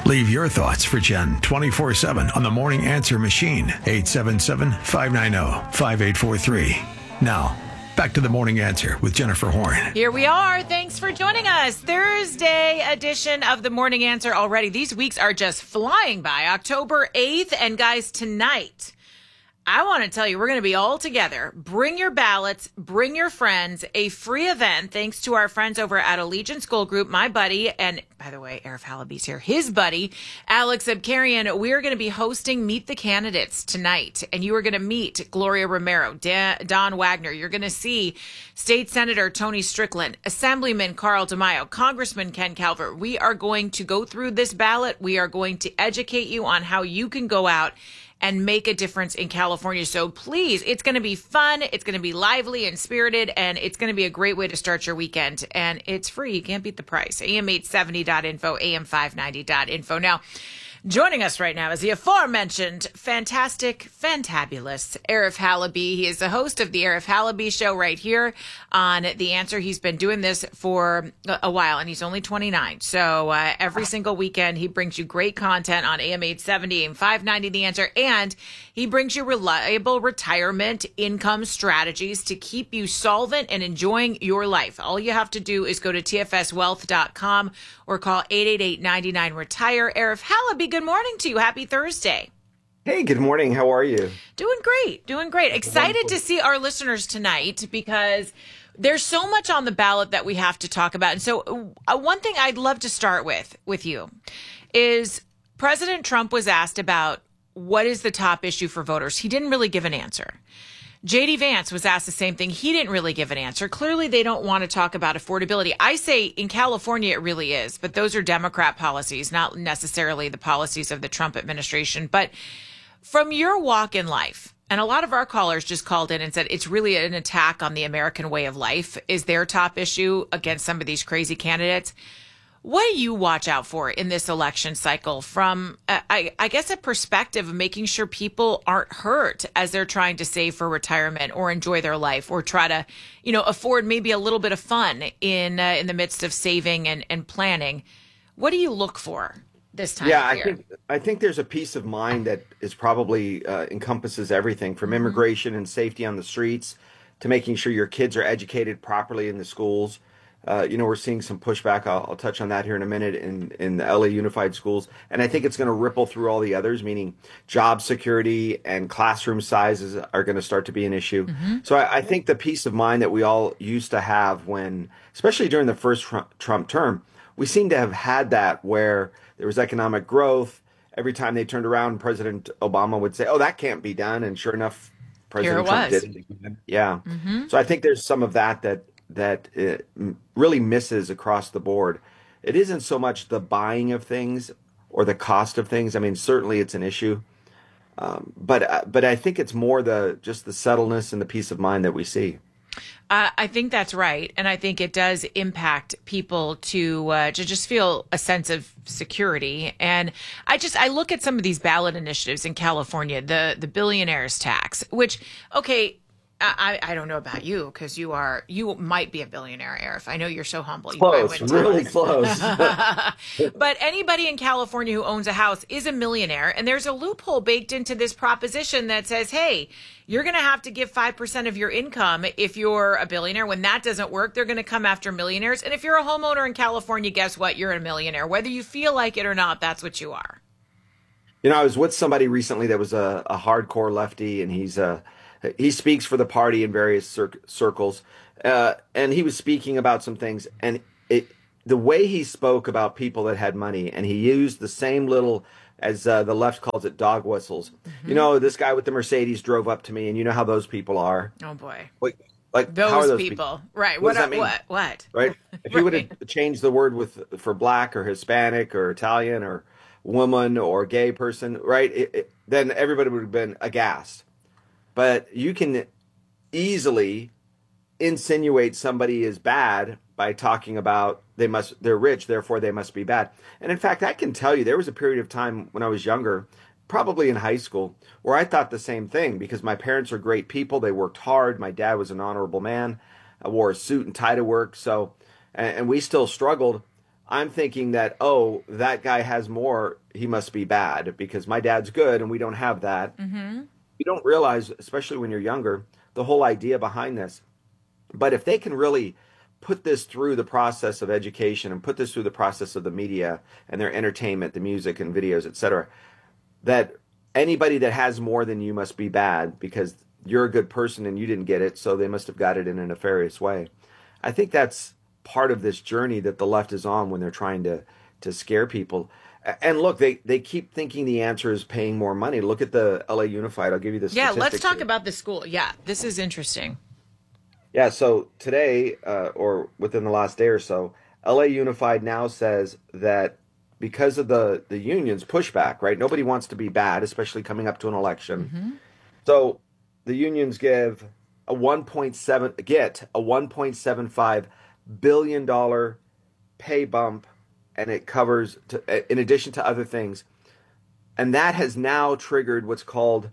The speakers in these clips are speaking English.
Leave your thoughts for Jen 24/7 on the Morning Answer machine, 877-590-5843. Now, back to the Morning Answer with Jennifer Horn. Here we are. Thanks for joining us. Thursday edition of the Morning Answer already. These weeks are just flying by. October 8th. And guys, tonight, I want to tell you, we're going to be all together. Bring your ballots, bring your friends, a free event thanks to our friends over at Allegiant School Group, my buddy, and by the way, Arif Halaby's here, his buddy, Alex Abkarian. We're going to be hosting Meet the Candidates tonight, and you are going to meet Gloria Romero, Don Wagner. You're going to see State Senator Tony Strickland, Assemblyman Carl DeMaio, Congressman Ken Calvert. We are going to go through this ballot. We are going to educate you on how you can go out and make a difference in California. So please, it's going to be fun. It's going to be lively and spirited, and it's going to be a great way to start your weekend. And it's free. You can't beat the price. am870.info, am590.info. Now, joining us right now is the aforementioned fantastic, fantabulous Arif Halaby. He is the host of the Arif Halaby Show right here on The Answer. He's been doing this for a while, and he's only 29. So every single weekend, he brings you great content on AM 870, AM 590, The Answer, and he brings you reliable retirement income strategies to keep you solvent and enjoying your life. All you have to do is go to tfswealth.com or call 888-99-RETIRE. Arif Halaby, good morning to you. Happy Thursday. Hey, good morning. How are you? Doing great. Doing great. Excited to see our listeners tonight because there's so much on the ballot that we have to talk about. And so one thing I'd love to start with you is President Trump was asked about what is the top issue for voters. He didn't really give an answer. J.D. Vance was asked the same thing. He didn't really give an answer. Clearly, they don't want to talk about affordability. I say in California, it really is, but those are Democrat policies, not necessarily the policies of the Trump administration. But from your walk in life, and a lot of our callers just called in and said it's really an attack on the American way of life is their top issue against some of these crazy candidates. What do you watch out for in this election cycle from, I guess, a perspective of making sure people aren't hurt as they're trying to save for retirement or enjoy their life or try to, afford maybe a little bit of fun in the midst of saving and planning? What do you look for this time of year? I think there's a peace of mind that is probably encompasses everything from immigration and safety on the streets to making sure your kids are educated properly in the schools. We're seeing some pushback. I'll touch on that here in a minute in the LA Unified Schools. And I think it's going to ripple through all the others, meaning job security and classroom sizes are going to start to be an issue. So I think the peace of mind that we all used to have when, especially during the first Trump term, we seem to have had that where there was economic growth. Every time they turned around, President Obama would say, oh, that can't be done. And sure enough, President Trump did it again. Yeah. So I think there's some of that it really misses across the board. It isn't so much the buying of things or the cost of things. I mean, certainly it's an issue, but I think it's more just the subtleness and the peace of mind that we see. I think that's right, and I think it does impact people to just feel a sense of security. And I look at some of these ballot initiatives in California, the billionaires tax, which I don't know about you because you might be a billionaire, Arif. I know you're so humble. Close, really close. But anybody in California who owns a house is a millionaire, and there's a loophole baked into this proposition that says, hey, you're going to have to give 5% of your income if you're a billionaire. When that doesn't work, they're going to come after millionaires. And if you're a homeowner in California, guess what? You're a millionaire. Whether you feel like it or not, that's what you are. I was with somebody recently that was a hardcore lefty, and he speaks for the party in various circles, and he was speaking about some things, and the way he spoke about people that had money, and he used the same little, as the left calls it, dog whistles. This guy with the Mercedes drove up to me, and you know how those people are. Oh boy, like those, how are those people, right? What does that mean? What? Right? If you would have changed the word for black or Hispanic or Italian or woman or gay person, right? Then everybody would have been aghast. But you can easily insinuate somebody is bad by talking about they're rich, therefore they must be bad. And in fact, I can tell you there was a period of time when I was younger, probably in high school, where I thought the same thing because my parents are great people. They worked hard. My dad was an honorable man. I wore a suit and tie to work. And we still struggled. I'm thinking that, oh, that guy has more, he must be bad because my dad's good and we don't have that. Mm-hmm. You don't realize, especially when you're younger, the whole idea behind this. But if they can really put this through the process of education and put this through the process of the media and their entertainment, the music and videos, etc., that anybody that has more than you must be bad because you're a good person and you didn't get it, so they must have got it in a nefarious way. I think that's part of this journey that the left is on when they're trying to scare people. And look, they keep thinking the answer is paying more money. Look at the LA Unified. I'll give you the statistics. Yeah, let's talk here. about the school. Yeah, this is interesting. Yeah, so today, or within the last day or so, LA Unified now says that because of the union's pushback, right? Nobody wants to be bad, especially coming up to an election. Mm-hmm. So the unions get a $1.75 billion pay bump, and it covers, in addition to other things. And that has now triggered what's called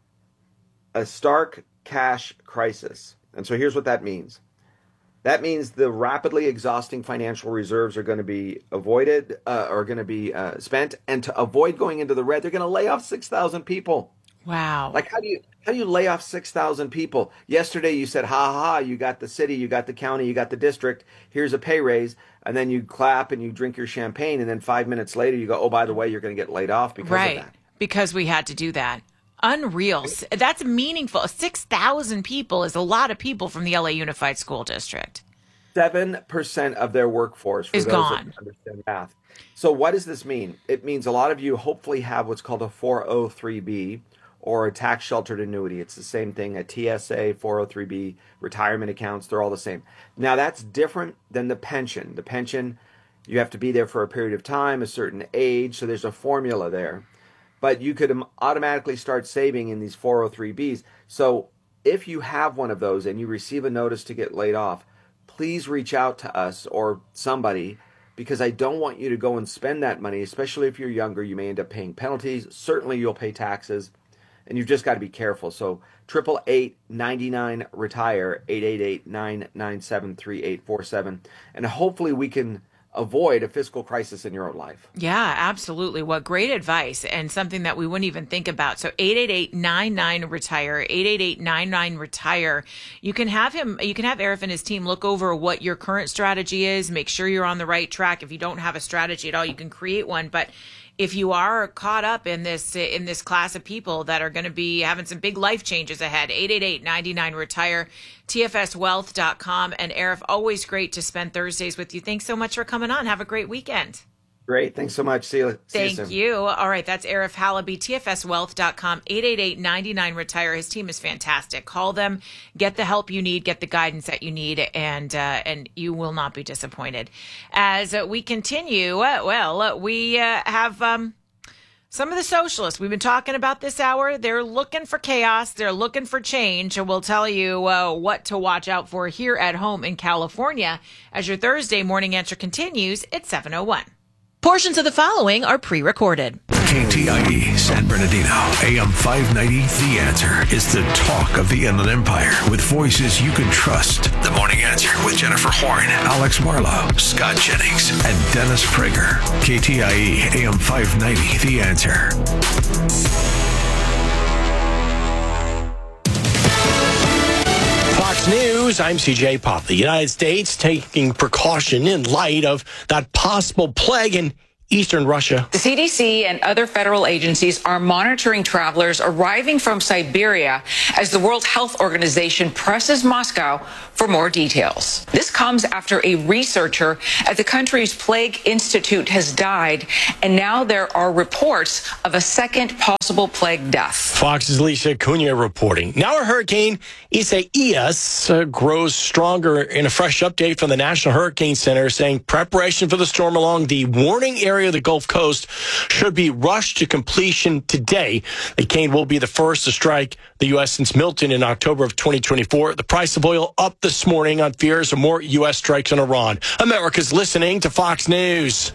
a stark cash crisis. And so here's what that means. That means the rapidly exhausting financial reserves are going to be avoided, are going to be spent. And to avoid going into the red, they're going to lay off 6,000 people. Wow. Like, how do you lay off 6,000 people? Yesterday you said, ha, you got the city, you got the county, you got the district, here's a pay raise. And then you clap and you drink your champagne. And then 5 minutes later you go, oh, by the way, you're going to get laid off because of that. Because we had to do that. Unreal. That's meaningful. 6,000 people is a lot of people from the LA Unified School District. 7% of their workforce is gone. That understand math. So what does this mean? It means a lot of you hopefully have what's called a 403B or a tax sheltered annuity. It's the same thing, a TSA, 403B, retirement accounts, they're all the same. Now that's different than the pension. The pension, you have to be there for a period of time, a certain age, so there's a formula there. But you could automatically start saving in these 403Bs. So if you have one of those and you receive a notice to get laid off, please reach out to us or somebody, because I don't want you to go and spend that money, especially if you're younger. You may end up paying penalties. Certainly you'll pay taxes, and you've just got to be careful. So 888-99-RETIRE, 888-997-3847. And hopefully we can avoid a fiscal crisis in your own life. Yeah, absolutely. What great advice, and something that we wouldn't even think about. So 888-99-RETIRE, 888-99-RETIRE. You can have Arif and his team look over what your current strategy is, make sure you're on the right track. If you don't have a strategy at all, you can create one. But if you are caught up in this class of people that are going to be having some big life changes ahead, 888-99-RETIRE, tfswealth.com. And Arif, always great to spend Thursdays with you. Thanks so much for coming on. Have a great weekend. Great. Thanks so much. See you soon. Thank you. All right. That's Arif Halaby, tfswealth.com, 888-99-RETIRE. His team is fantastic. Call them, get the help you need, get the guidance that you need, and you will not be disappointed. As we continue, we have some of the socialists. We've been talking about this hour. They're looking for chaos. They're looking for change. And we'll tell you what to watch out for here at home in California as your Thursday morning answer continues at 7:01. Portions of the following are pre-recorded. KTIE San Bernardino, AM 590, The Answer is the talk of the Inland Empire with voices you can trust. The Morning Answer with Jennifer Horn, Alex Marlowe, Scott Jennings, and Dennis Prager. KTIE AM 590, The Answer. Fox News, I'm CJ Pop. The United States taking precaution in light of that possible plague in eastern Russia. The CDC and other federal agencies are monitoring travelers arriving from Siberia as the World Health Organization presses Moscow for more details. This comes after a researcher at the country's Plague Institute has died, and now there are reports of a second possible plague death. Fox's Lisa Cunha reporting. Now a hurricane, Isaias, grows stronger in a fresh update from the National Hurricane Center saying preparation for the storm along the warning area of the Gulf Coast should be rushed to completion today. The hurricane will be the first to strike the U.S. since Milton in October of 2024. The price of oil up this morning on fears of more U.S. strikes on Iran. America's listening to Fox News.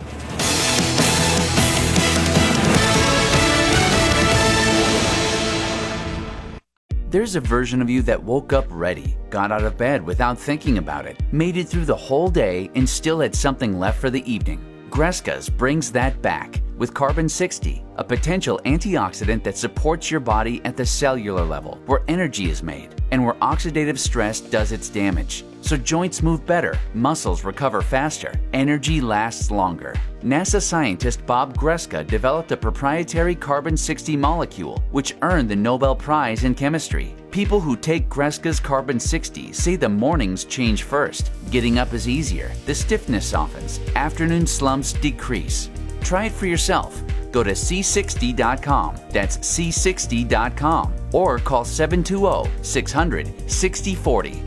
There's a version of you that woke up ready, got out of bed without thinking about it, made it through the whole day, and still had something left for the evening. Gresca's brings that back with Carbon 60, a potential antioxidant that supports your body at the cellular level, where energy is made and where oxidative stress does its damage. So joints move better, muscles recover faster, energy lasts longer. NASA scientist Bob Gresca developed a proprietary Carbon 60 molecule, which earned the Nobel Prize in Chemistry. People who take Gresca's Carbon 60 say the mornings change first. Getting up is easier, the stiffness softens, afternoon slumps decrease. Try it for yourself. Go to C60.com, that's C60.com, or call 720-600-6040,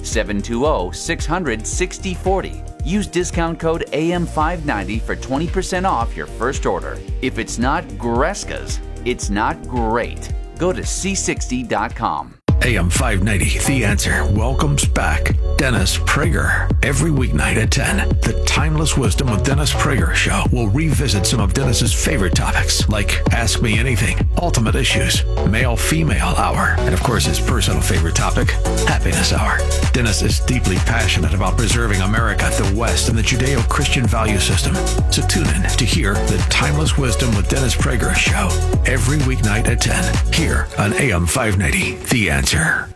720-600-6040. Use discount code AM590 for 20% off your first order. If it's not Gresca's, it's not great. Go to C60.com. AM 590, The Answer, welcomes back Dennis Prager. Every weeknight at 10, the Timeless Wisdom with Dennis Prager show will revisit some of Dennis's favorite topics, like Ask Me Anything, Ultimate Issues, Male-Female Hour, and of course his personal favorite topic, Happiness Hour. Dennis is deeply passionate about preserving America, the West, and the Judeo-Christian value system. So tune in to hear the Timeless Wisdom with Dennis Prager show every weeknight at 10, here on AM 590, The Answer.